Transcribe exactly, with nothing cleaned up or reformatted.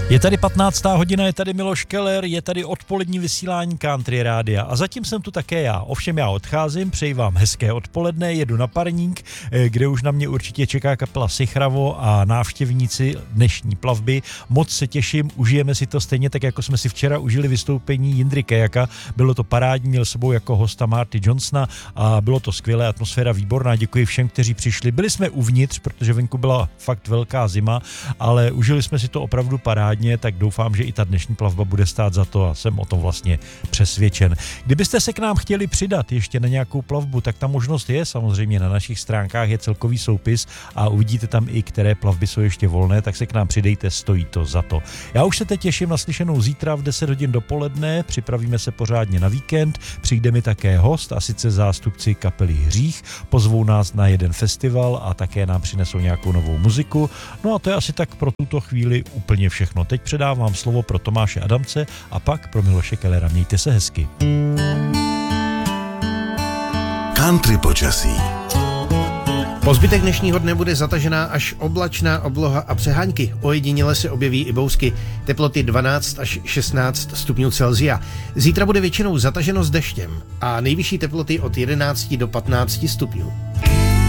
Je tady patnáctá hodina, je tady Miloš Keller, je tady odpolední vysílání Country Rádia a zatím jsem tu také já. Ovšem já odcházím, přeji vám hezké odpoledne, jedu na Parník, kde už na mě určitě čeká kapela Sichravo a návštěvníci dnešní plavby. Moc se těším, užijeme si to stejně tak, jako jsme si včera užili vystoupení Jindry Kajaka. Bylo to parádní, měl sebou jako hosta Marty Johnsona a bylo to skvělé, atmosféra výborná. Děkuji všem, kteří přišli. Byli jsme uvnitř, protože venku byla fakt velká zima, ale užili jsme si to opravdu parádně. Tak doufám, že i ta dnešní plavba bude stát za to a jsem o tom vlastně přesvědčen. Kdybyste se k nám chtěli přidat ještě na nějakou plavbu, tak ta možnost je samozřejmě na našich stránkách, je celkový soupis a uvidíte tam i, které plavby jsou ještě volné, tak se k nám přidejte, stojí to za to. Já už se teď těším na slyšenou zítra v deset hodin dopoledne, připravíme se pořádně na víkend, přijde mi také host a sice zástupci kapely Hřích, pozvou nás na jeden festival a také nám přinesou nějakou novou muziku. No a to je asi tak pro tuto chvíli úplně všechno. Teď předávám slovo pro Tomáše Adamce a pak pro Miloše Kellera. Mějte se hezky. Country počasí. Po zbytek dnešního dne bude zatažená až oblačná obloha a přehánky. Ojediněle se objeví i bousky. Teploty dvanáct až šestnáct stupňů Celsia. Zítra bude většinou zataženo s deštěm a nejvyšší teploty od jedenáct do patnácti stupňů.